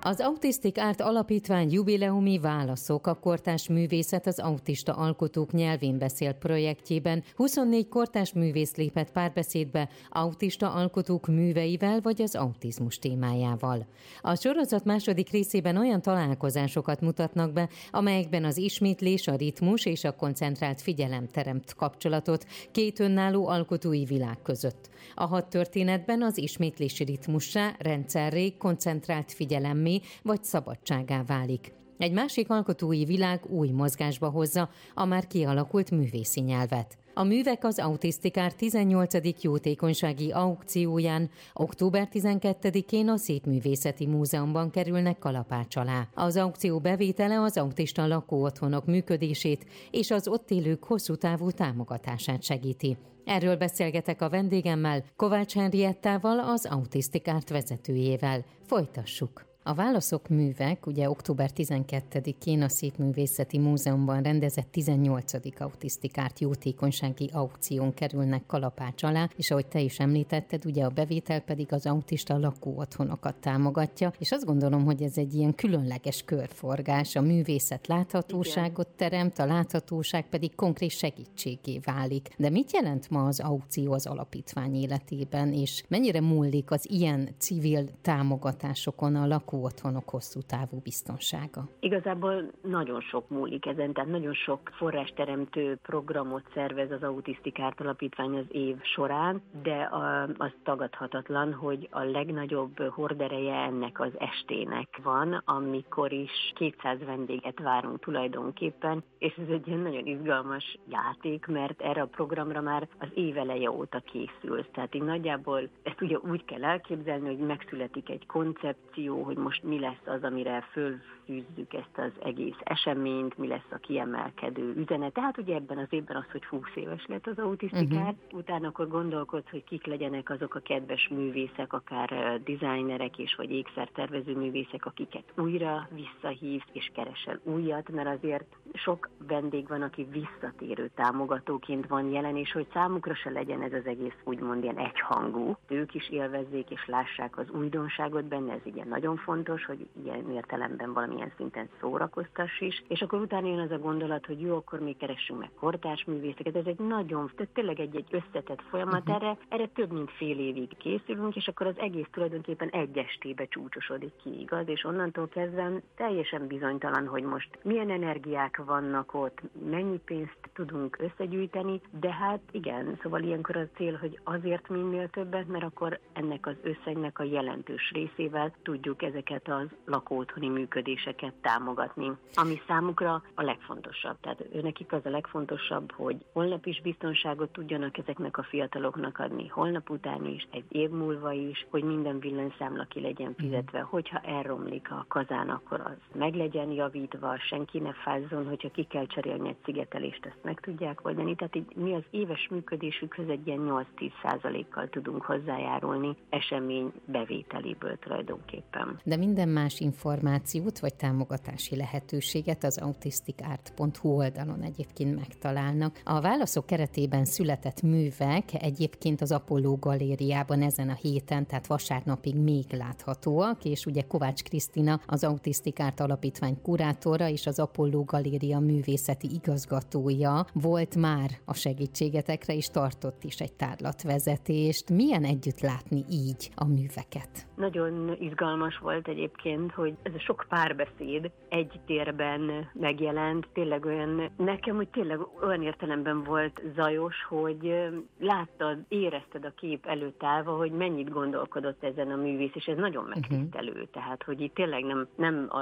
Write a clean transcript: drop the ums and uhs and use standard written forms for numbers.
Az Autistic Art Alapítvány jubileumi Válaszok a kortárs művészet az autista alkotók nyelvén beszél projektjében 24 kortárs művész lépett párbeszédbe autista alkotók műveivel vagy az autizmus témájával. A sorozat második részében olyan találkozásokat mutatnak be, amelyekben az ismétlés, a ritmus és a koncentrált figyelem teremt kapcsolatot két önálló alkotói világ között. A 6 történetben az ismétlési ritmussá, rendszerré, koncentrált figyelemmé vagy szabadságá válik. Egy másik alkotói világ új mozgásba hozza a már kialakult művészi nyelvet. A művek az Autistic Art 18. jótékonysági aukcióján október 12-én a Szépművészeti Múzeumban kerülnek kalapács alá. Az aukció bevétele az autista lakóotthonok működését és az ott élők hosszú távú támogatását segíti. Erről beszélgetek a vendégemmel, Kovács Henriettával, az Autistic Art vezetőjével. Folytassuk! A Válaszok művek ugye október 12-én a Szépművészeti Múzeumban rendezett 18. Autistic Art jótékonysági aukción kerülnek kalapács alá, és ahogy te is említetted, ugye a bevétel pedig az autista lakóotthonokat támogatja, és azt gondolom, hogy ez egy ilyen különleges körforgás, a művészet láthatóságot teremt, a láthatóság pedig konkrét segítségé válik. De mit jelent ma az aukció az alapítvány életében, és mennyire múlik az ilyen civil támogatásokon a lakóotthonok hosszú távú biztonsága? Igazából nagyon sok múlik ezen, tehát nagyon sok forrásteremtő programot szervez az Autistic Art Alapítvány az év során, de az tagadhatatlan, hogy a legnagyobb hordereje ennek az estének van, amikor is 200 vendéget várunk tulajdonképpen, és ez egy ilyen nagyon izgalmas játék, mert erre a programra már az év eleje óta készül. Tehát így nagyjából ezt ugye úgy kell elképzelni, hogy megszületik egy koncepció, hogy most mi lesz az, amire fölfűzzük ezt az egész eseményt, mi lesz a kiemelkedő üzenet. Tehát ugye ebben az évben az, hogy 20 éves lett az Autistic Art, utána akkor gondolkodsz, hogy kik legyenek azok a kedves művészek, akár designerek és vagy ékszertervező művészek, akiket újra visszahívsz és keresel újat, mert azért sok vendég van, aki visszatérő támogatóként van jelen, és hogy számukra se legyen ez az egész úgymond ilyen egyhangú. Ők is élvezzék és lássák az újdonságot benne, ez igen nagyon fontos, hogy ilyen értelemben valamilyen szinten szórakoztass is, és akkor utána jön az a gondolat, hogy jó, akkor még keressünk meg kortárs művészeket, ez egy nagyon, tehát tényleg egy összetett folyamat, erre több mint fél évig készülünk, és akkor az egész tulajdonképpen egy estébe csúcsosodik ki, igaz, és onnantól kezdve teljesen bizonytalan, hogy most milyen energiák vannak ott, mennyi pénzt tudunk összegyűjteni, de hát igen, szóval ilyenkor a cél, hogy azért minél többet, mert akkor ennek az összegnek a jelentős részével tudjuk ezeket az lakóotthoni működéseket támogatni, ami számukra a legfontosabb. Tehát nekik az a legfontosabb, hogy holnap is biztonságot tudjanak ezeknek a fiataloknak adni, holnap után is, egy év múlva is, hogy minden villanyszámla ki legyen fizetve, hogyha elromlik a kazán, akkor az meg legyen javítva, senki ne fázzon, hogyha ki kell cserélni egy szigetelést, ezt meg tudják oldani. Tehát így mi az éves működésükhöz egy ilyen 8-10%-kal tudunk hozzájárulni esemény bevételéből tulajdonképpen. De minden más információt vagy támogatási lehetőséget az autisticart.hu oldalon egyébként megtalálnak. A Válaszok keretében született művek egyébként az Apollo Galériában ezen a héten, tehát vasárnapig még láthatóak, és ugye Kovács Krisztina, az Autistic Art Alapítvány kurátora és az Apollo Galéria művészeti igazgatója volt már a segítségetekre, és tartott is egy tárlatvezetést. Milyen együtt látni így a műveket? Nagyon izgalmas volt egyébként, hogy ez a sok párbeszéd egy térben megjelent, tényleg olyan, nekem úgy tényleg olyan értelemben volt zajos, hogy láttad, érezted a kép előtt állva, hogy mennyit gondolkodott ezen a művész, és ez nagyon megtisztelő. Tehát, hogy itt tényleg nem